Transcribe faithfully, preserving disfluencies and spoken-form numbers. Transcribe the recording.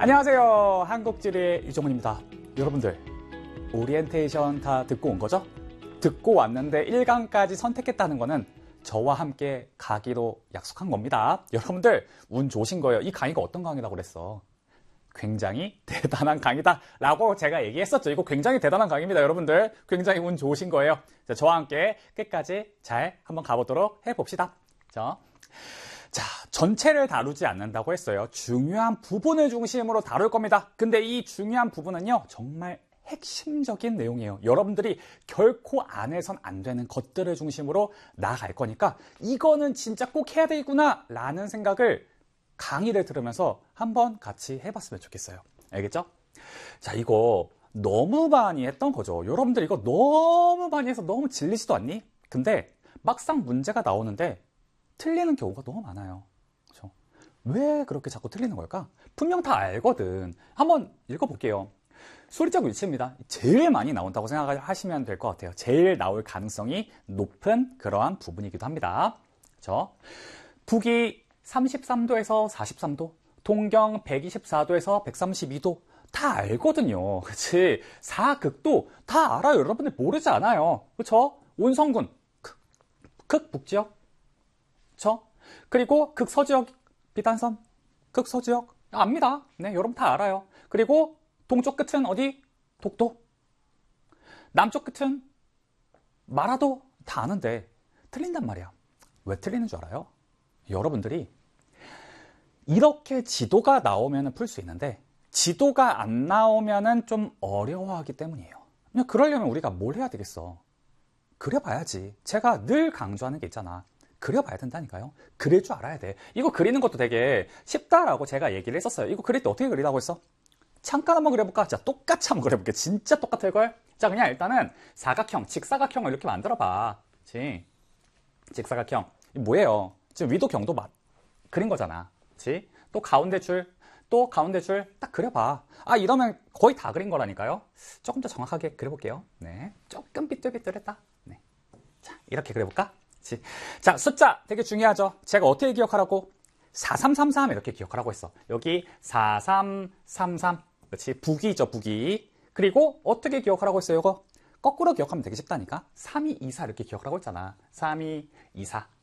안녕하세요. 한국지리의 이종훈입니다. 여러분들, 오리엔테이션 다 듣고 온 거죠? 듣고 왔는데 일 강까지 선택했다는 거는 저와 함께 가기로 약속한 겁니다. 여러분들, 운 좋으신 거예요. 이 강의가 어떤 강의라고 그랬어? 굉장히 대단한 강의다 라고 제가 얘기했었죠. 이거 굉장히 대단한 강의입니다. 여러분들, 굉장히 운 좋으신 거예요. 자, 저와 함께 끝까지 잘 한번 가보도록 해봅시다. 자, 자, 전체를 다루지 않는다고 했어요. 중요한 부분을 중심으로 다룰 겁니다. 근데 이 중요한 부분은요, 정말 핵심적인 내용이에요. 여러분들이 결코 안 해선 안 되는 것들을 중심으로 나아갈 거니까 이거는 진짜 꼭 해야 되구나 라는 생각을 강의를 들으면서 한번 같이 해봤으면 좋겠어요. 알겠죠? 자, 이거 너무 많이 했던 거죠. 여러분들 이거 너무 많이 해서 너무 질리지도 않니? 근데 막상 문제가 나오는데 틀리는 경우가 너무 많아요. 그렇죠? 왜 그렇게 자꾸 틀리는 걸까? 분명 다 알거든. 한번 읽어볼게요. 소리적 위치입니다. 제일 많이 나온다고 생각하시면 될 것 같아요. 제일 나올 가능성이 높은 그러한 부분이기도 합니다. 그렇죠? 북위 삼십삼 도에서 사십삼 도, 동경 백이십사 도에서 백삼십이 도 다 알거든요. 그치? 사극도 다 알아요. 여러분들 모르지 않아요. 그렇죠? 온성군, 극, 극북지역, 그렇죠? 그리고 극서지역 비단섬, 극서지역 압니다. 네, 여러분 다 알아요. 그리고 동쪽 끝은 어디? 독도. 남쪽 끝은 마라도 다 아는데 틀린단 말이야. 왜 틀리는 줄 알아요? 여러분들이 이렇게 지도가 나오면 풀 수 있는데 지도가 안 나오면 좀 어려워하기 때문이에요. 그냥 그러려면 우리가 뭘 해야 되겠어? 그려봐야지. 제가 늘 강조하는 게 있잖아. 그려봐야 된다니까요. 그릴 줄 알아야 돼. 이거 그리는 것도 되게 쉽다라고 제가 얘기를 했었어요. 이거 그릴 때 어떻게 그리라고 했어? 잠깐 한번 그려볼까? 자, 똑같이 한번 그려볼게. 진짜 똑같을걸? 자, 그냥 일단은 사각형, 직사각형을 이렇게 만들어봐. 그치? 직사각형. 이게 뭐예요? 지금 위도 경도 맞, 그린 거잖아. 그치? 또 가운데 줄, 또 가운데 줄 딱 그려봐. 아, 이러면 거의 다 그린 거라니까요. 조금 더 정확하게 그려볼게요. 네. 조금 삐뚤삐뚤했다. 네. 자, 이렇게 그려볼까? 그치? 자, 숫자 되게 중요하죠? 제가 어떻게 기억하라고? 사삼삼삼 이렇게 기억하라고 했어. 여기 사삼삼삼. 그렇지? 북위죠, 북위. 그리고 어떻게 기억하라고 했어요, 이거? 거꾸로 기억하면 되게 쉽다니까? 삼이이사 이렇게 기억하라고 했잖아. 삼이이사.